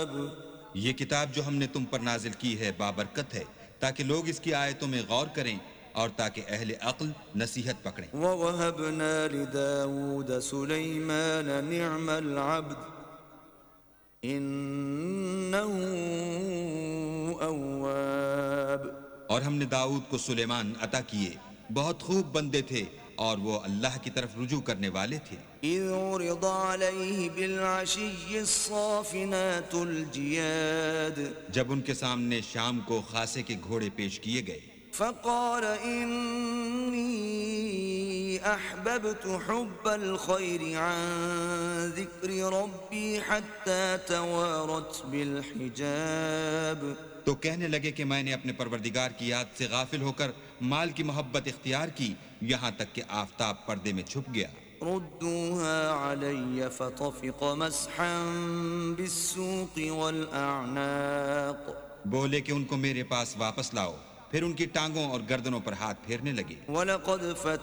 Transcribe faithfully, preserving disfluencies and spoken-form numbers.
یہ کتاب جو ہم نے تم پر نازل کی ہے بابرکت ہے تاکہ لوگ اس کی آیتوں میں غور کریں اور تاکہ اہل عقل نصیحت پکڑیں. وَوَهَبْنَا لِدَاوُودَ سُلَيْمَانَ نِعْمَ الْعَبْدُ إِنَّهُ أَوَّابٌ. اور ہم نے داؤد کو سلیمان عطا کیے، بہت خوب بندے تھے اور وہ اللہ کی طرف رجوع کرنے والے تھے. إِذْ عُرِضَ عَلَيْهِ بِالْعَشِيِّ الصَّافِنَاتُ الْجِيَادُ. جب ان کے سامنے شام کو خاصے کے گھوڑے پیش کیے گئے، فقال إني أحببت حب الخير عن ذكر ربي حتى توارت بالحجاب. تو کہنے لگے کہ میں نے اپنے پروردگار کی یاد سے غافل ہو کر مال کی محبت اختیار کی یہاں تک کہ آفتاب پردے میں چھپ گیا. ردوها علي فطفق مسحا بالسوق والأعناق. بولے کہ ان کو میرے پاس واپس لاؤ، پھر ان کی ٹانگوں اور گردنوں پر ہاتھ پھیرنے لگے. وَلَقَدْ فَتَنَّا